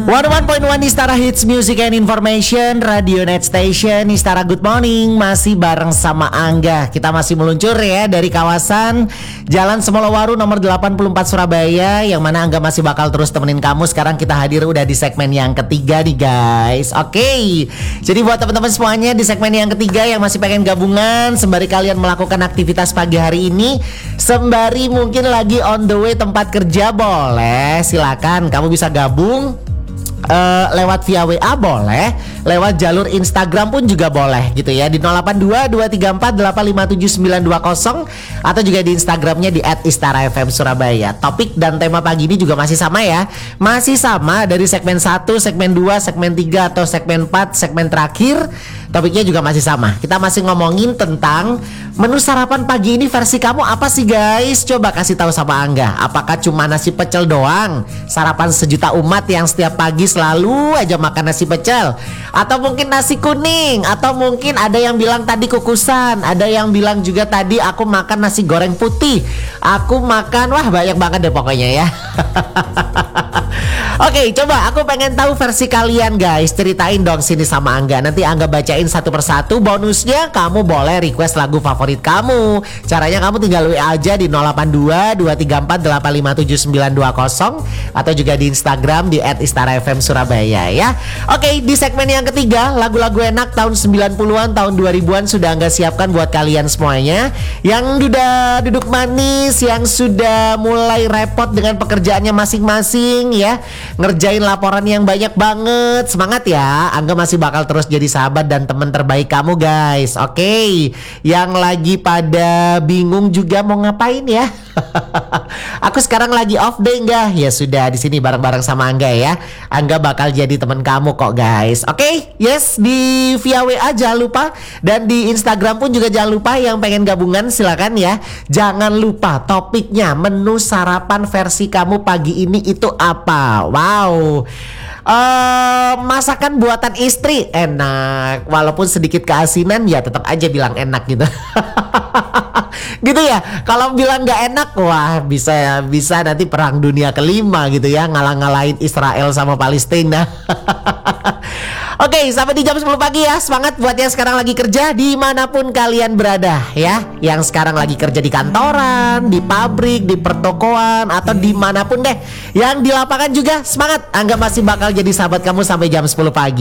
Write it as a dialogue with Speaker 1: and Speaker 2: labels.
Speaker 1: 101.1 Istara Hits Music and Information, Radio Net Station. Istara Good Morning masih bareng sama Angga. Kita masih meluncur ya dari kawasan Jalan Semolowaru nomor 84 Surabaya, yang mana Angga masih bakal terus temenin kamu. Sekarang kita hadir udah di segmen yang ketiga nih guys. Oke, jadi buat teman-teman semuanya di segmen yang ketiga yang masih pengen gabungan sembari kalian melakukan aktivitas pagi hari ini, sembari mungkin lagi on the way tempat kerja, boleh silakan kamu bisa gabung. Lewat via WA boleh, lewat jalur Instagram pun juga boleh gitu ya, di 082234857920, atau juga di Instagramnya di @istarafm Surabaya. Topik dan tema pagi ini juga masih sama ya, masih sama dari segmen 1, segmen 2, segmen 3 atau segmen 4, segmen terakhir. Topiknya juga masih sama. Kita masih ngomongin tentang menu sarapan pagi ini versi kamu apa sih guys? Coba kasih tahu sama Angga. Apakah cuma nasi pecel doang? Sarapan sejuta umat yang setiap pagi selalu aja makan nasi pecel, atau mungkin nasi kuning, atau mungkin ada yang bilang tadi kukusan, ada yang bilang juga tadi aku makan nasi goreng putih, aku makan, wah banyak banget deh pokoknya ya. Oke, coba aku pengen tahu versi kalian guys. Ceritain dong sini sama Angga. Nanti Angga bacain satu persatu. Bonusnya kamu boleh request lagu favorit kamu. Caranya kamu tinggal WA aja di 082234857920, atau juga di Instagram di @istarafm Surabaya ya. Oke, di segmen yang ketiga, lagu-lagu enak tahun 90-an, tahun 2000-an sudah Angga siapkan buat kalian semuanya. Yang udah duduk manis, yang sudah mulai repot dengan pekerjaannya masing-masing ya, ngerjain laporan yang banyak banget. Semangat ya, Angga masih bakal terus jadi sahabat dan teman terbaik kamu guys. Oke, yang lagi pada bingung juga mau ngapain ya. Aku sekarang lagi off day enggak? Ya sudah, di sini bareng-bareng sama Angga ya. Angga bakal jadi teman kamu kok guys. Oke, yes, di via WA jangan lupa, dan di Instagram pun juga jangan lupa. Yang pengen gabungan silakan ya. Jangan lupa topiknya menu sarapan versi kamu pagi ini itu apa? Wow. Masakan buatan istri enak, walaupun sedikit keasinan ya tetap aja bilang enak gitu. Gitu ya. Kalau bilang nggak enak, wah bisa nanti perang dunia kelima gitu ya, ngalah-ngalahin Israel sama Palestina. Oke, sampai di jam 10 pagi ya. Semangat buat yang sekarang lagi kerja dimanapun kalian berada ya. Yang sekarang lagi kerja di kantoran, di pabrik, di pertokoan, atau dimanapun deh. Yang di lapangan juga semangat. Angga masih bakal jadi sahabat kamu sampai jam 10 pagi.